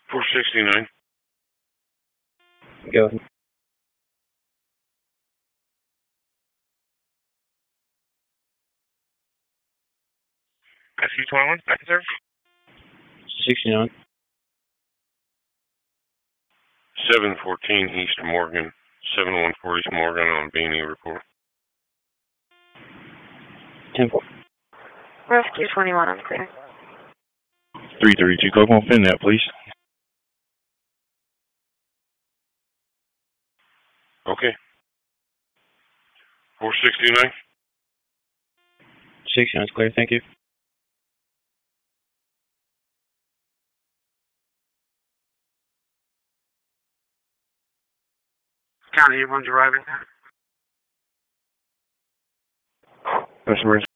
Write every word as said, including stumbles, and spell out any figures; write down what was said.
four sixty-nine. Go. S U twenty-one, back sir. sixty-nine. seven fourteen East Morgan. seven one four East Morgan on B and E report. ten four. Rescue twenty-one, I'm clear. three thirty-two, Coke on fin that, please. Okay. four sixty-nine. sixty-nine is clear, thank you. County, everyone's arriving. Customers